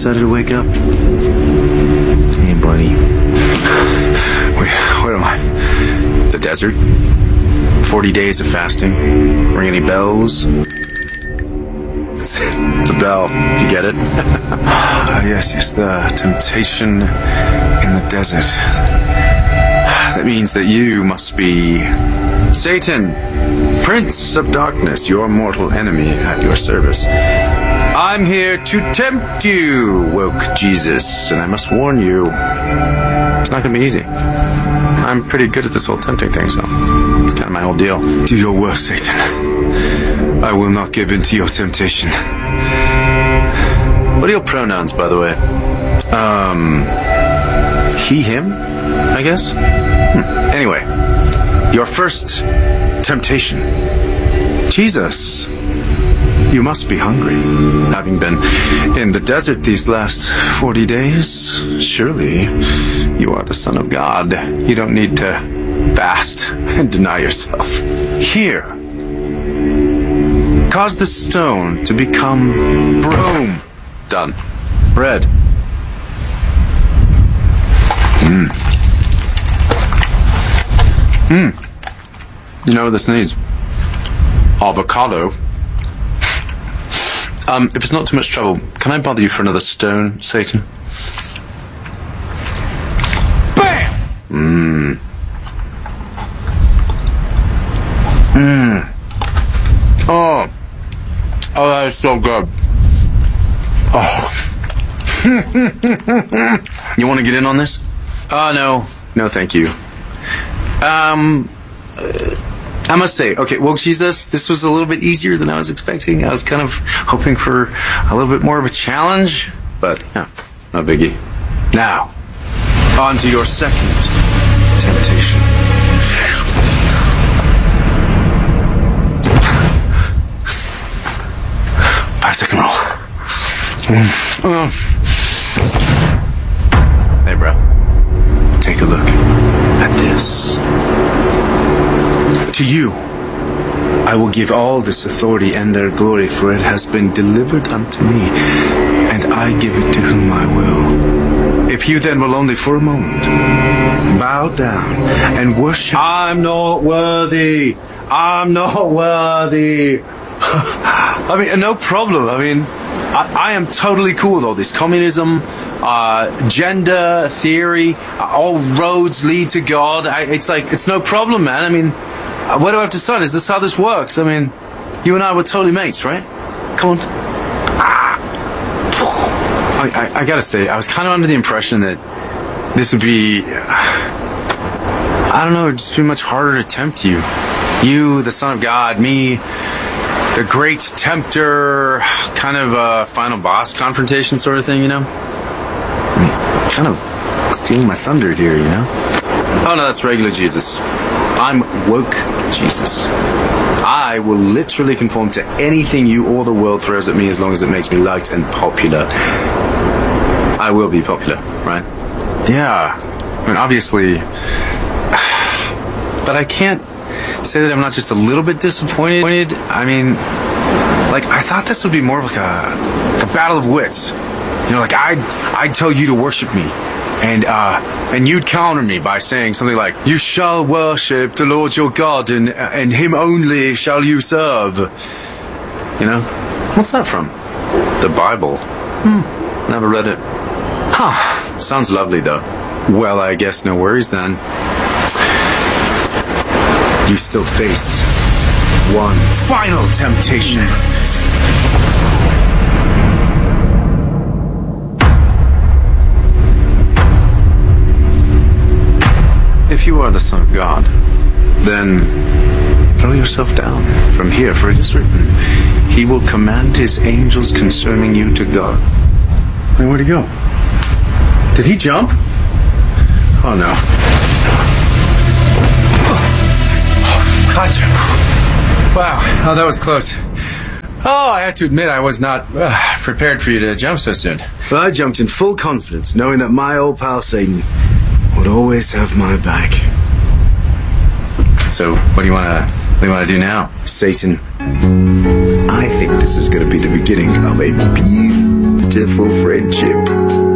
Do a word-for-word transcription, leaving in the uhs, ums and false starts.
decided to wake up? Hey, buddy. Wait, where am I? The desert? Forty days of fasting. Ring any bells? It's, it's a bell. Do you get it? uh, yes, yes, the temptation in the desert. That means that you must be Satan, Prince of Darkness, your mortal enemy at your service. I'm here to tempt you, woke Jesus, and I must warn you, it's not going to be easy. I'm pretty good at this whole tempting thing, so it's kind of my whole deal. Do your worst, Satan. I will not give in to your temptation. What are your pronouns, by the way? Um, he, him, I guess? Hmm. Anyway, your first temptation. Jesus, you must be hungry, having been in the desert these last forty days. Surely you are the Son of God. You don't need to fast and deny yourself. Here, cause the stone to become boom. Done. Bread. Mmm. Mmm. You know what this needs? Avocado. Um, if it's not too much trouble, can I bother you for another stone, Satan? Bam! Mmm. Mmm. Oh. Oh, that is so good. Oh. You want to get in on this? Oh, no. No, thank you. Um... Uh, I must say, okay, well, Jesus, this was a little bit easier than I was expecting. I was kind of hoping for a little bit more of a challenge, but yeah, no biggie. Now, on to your second temptation. Five second roll. Mm. Hey, bro, take a look at this. To you, I will give all this authority and their glory, for it has been delivered unto me, and I give it to whom I will. If you then will only for a moment bow down and worship. I'm not worthy. I'm not worthy. I mean, no problem. I mean, I, I am totally cool with all this communism, uh, gender theory, uh, all roads lead to God. I, it's like, it's no problem, man. I mean, what do I have to decide? Is this how this works? I mean, you and I were totally mates, right? Come on. Ah. I, I, I gotta say, I was kind of under the impression that this would be, uh, I don't know, it'd just be much harder to tempt you. You, the Son of God, me, the great tempter, kind of a final boss confrontation sort of thing, you know? I mean, kind of stealing my thunder here, you know? Oh no, that's regular Jesus. I'm woke Jesus. I will literally conform to anything you or the world throws at me as long as it makes me liked and popular. I will be popular, right? Yeah. I mean, obviously. But I can't say that I'm not just a little bit disappointed. I mean, like, I thought this would be more of like a, like a battle of wits. You know, like, I'd, I'd tell you to worship me. And, uh, and you'd counter me by saying something like, you shall worship the Lord your God, and, and him only shall you serve. You know? What's that from? The Bible. Hmm. Never read it. Huh. Sounds lovely, though. Well, I guess no worries, then. You still face one final temptation. If you are the Son of God, then throw yourself down from here, for it is written, he will command his angels concerning you to God. Wait, where'd he go? Did he jump? Oh, no. Gotcha. Wow, oh, that was close. Oh, I have to admit, I was not uh, prepared for you to jump so soon. Well, I jumped in full confidence, knowing that my old pal Satan would always have my back. So, what do you want to what do you want to do now? Satan, I think this is going to be the beginning of a beautiful friendship.